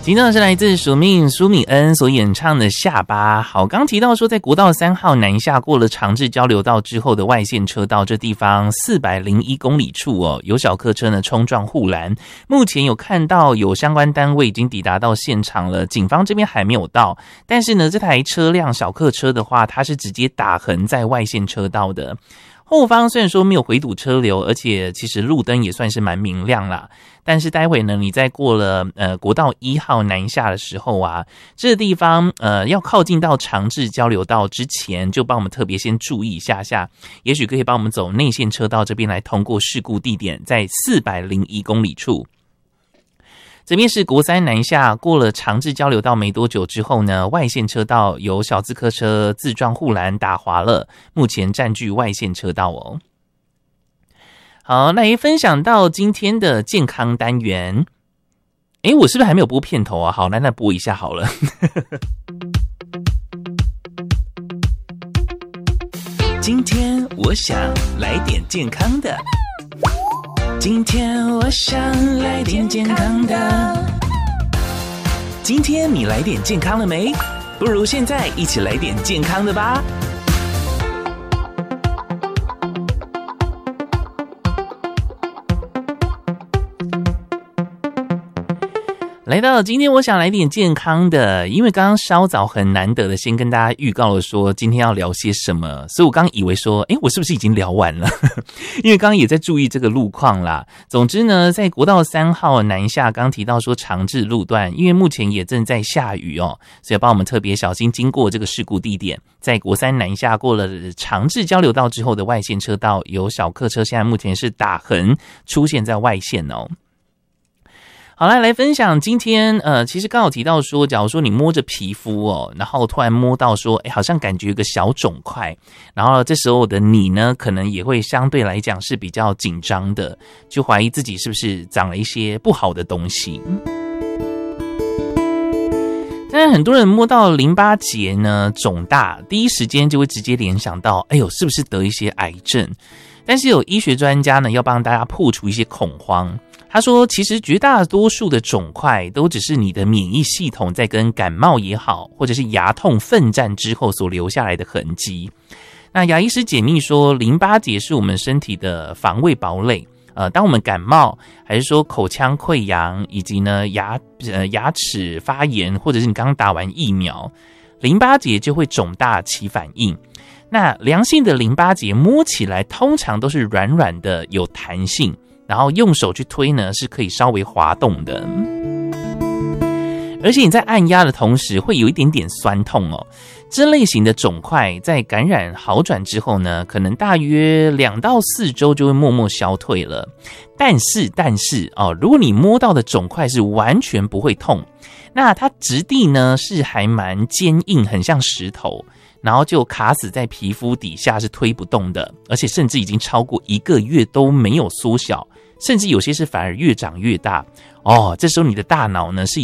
听到的是来自署名苏敏恩所演唱的下巴。好，刚提到说在国道3号南下过了长治交流道之后的外线车道，这地方401公里处哦，有小客车呢冲撞护栏，目前有看到有相关单位已经抵达到现场了，警方这边还没有到，但是呢这台车辆小客车的话，它是直接打横在外线车道的。后方虽然说没有回堵车流，而且其实路灯也算是蛮明亮啦，但是待会呢你在过了国道1号南下的时候啊，这个地方要靠近到长治交流道之前，就帮我们特别先注意一下，也许可以帮我们走内线车道这边来通过事故地点，在401公里处。这边是国3南下过了长治交流道没多久之后呢，外线车道有小自客车自撞护栏打滑了，目前占据外线车道哦。好，来分享到今天的健康单元。我是不是还没有播片头啊？好，那播一下好了。今天我想来点健康的。今天我想来点健康的。今天你来点健康了没？不如现在一起来点健康的吧。来到今天我想来点健康的，因为刚刚稍早很难得的先跟大家预告了说今天要聊些什么，所以我刚以为说我是不是已经聊完了因为刚刚也在注意这个路况啦。总之呢，在国道3号南下刚提到说长治路段，因为目前也正在下雨哦，所以帮我们特别小心经过这个事故地点，在国3南下过了长治交流道之后的外线车道，有小客车现在目前是打横出现在外线哦。好啦，来分享今天其实刚好提到说，假如说你摸着皮肤哦，然后突然摸到说好像感觉有个小肿块，然后这时候的你呢可能也会相对来讲是比较紧张的，就怀疑自己是不是长了一些不好的东西。但是很多人摸到淋巴结呢肿大，第一时间就会直接联想到是不是得一些癌症。但是有医学专家呢要帮大家破除一些恐慌，他说其实绝大多数的肿块都只是你的免疫系统在跟感冒也好，或者是牙痛奋战之后所留下来的痕迹。那牙医师解密说，淋巴结是我们身体的防卫堡垒，当我们感冒，还是说口腔溃疡，以及呢牙齿发炎，或者是你刚打完疫苗，淋巴结就会肿大起反应。那良性的淋巴结摸起来通常都是软软的，有弹性，然后用手去推呢是可以稍微滑动的，而且你在按压的同时会有一点点酸痛哦。这类型的肿块在感染好转之后呢，可能大约2到4周就会默默消退了。但是如果你摸到的肿块是完全不会痛，那它质地呢是还蛮坚硬，很像石头，然后就卡死在皮肤底下是推不动的，而且甚至已经超过1个月都没有缩小，甚至有些是反而越长越大这时候你的大脑呢是